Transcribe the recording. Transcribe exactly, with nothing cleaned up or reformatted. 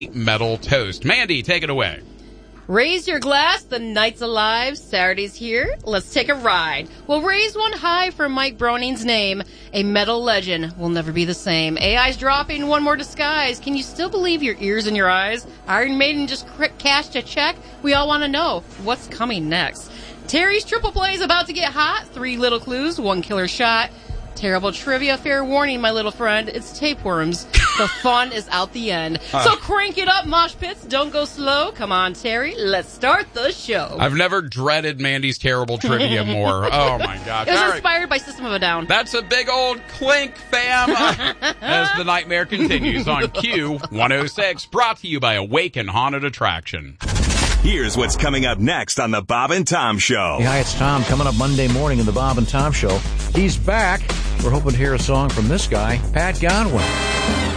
metal toast. Mandy, take it away. Raise your glass, the night's alive, Saturday's here, let's take a ride. We'll raise one high for Mike Browning's name. A metal legend will never be the same. A I's dropping one more disguise. Can you still believe your ears and your eyes? Iron Maiden just cashed a check. We all want to know what's coming next. Terry's triple play is about to get hot. Three little clues, one killer shot. Terrible trivia, fair warning, my little friend. It's tapeworms. The fun is out the end. Uh, so crank it up, mosh pits. Don't go slow. Come on, Terry. Let's start the show. I've never dreaded Mandy's terrible trivia more. Oh, my gosh. It was All inspired right. by System of a Down. That's a big old clink, fam. As the nightmare continues on Q one oh six, brought to you by Awaken Haunted Attraction. Here's what's coming up next on the Bob and Tom Show. Hey, hi, it's Tom coming up Monday morning in the Bob and Tom Show. He's back. We're hoping to hear a song from this guy, Pat Godwin.